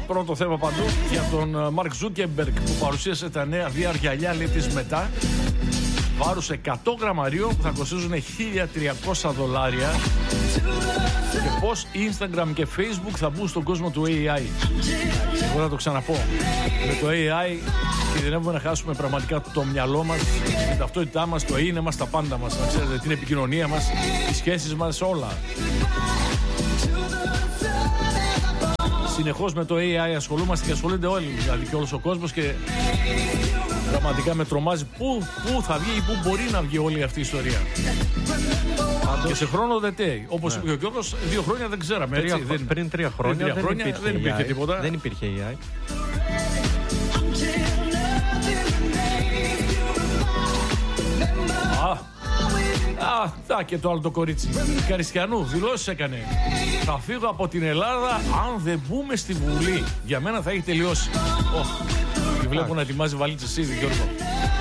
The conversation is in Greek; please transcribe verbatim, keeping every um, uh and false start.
πρώτο θέμα παντού για τον Μαρκ Ζούκεμπεργκ που παρουσίασε τα νέα βι αρ γυαλιά της Meta. Βάρους εκατό γραμμαρίων που θα κοστίζουν χίλια τριακόσια δολάρια. Και πώς Instagram και Facebook θα μπουν στον κόσμο του έι άι. Εγώ θα το ξαναπώ. Με το έι άι κινδυνεύουμε να χάσουμε πραγματικά το μυαλό μας, την ταυτότητά μας, το είναι μας, τα πάντα μας. Να ξέρετε, την επικοινωνία μας, τις σχέσεις μας, όλα. Συνεχώς με το έι άι ασχολούμαστε και ασχολούνται όλοι, δηλαδή και όλος ο κόσμος, και πραγματικά με τρομάζει πού, πού θα βγει ή πού μπορεί να βγει όλη αυτή η ιστορία. Και σε χρόνο δεν τέει. Όπως ναι. είπε ο Γιώργος, δύο χρόνια δεν ξέραμε. Τρία, έτσι, δεν... Πριν τρία χρόνια, πριν τρία δεν, χρόνια υπήρχε δεν υπήρχε έι άι, τίποτα. Δεν υπήρχε έι άι. Α, α, και το άλλο το κορίτσι. Καριστιανού, δηλώσεις έκανε. Θα φύγω από την Ελλάδα αν δεν μπούμε στη Βουλή. Για μένα θα έχει τελειώσει. Oh, και βλέπω να ετοιμάζει βαλίτσες ήδη, Γιώργο.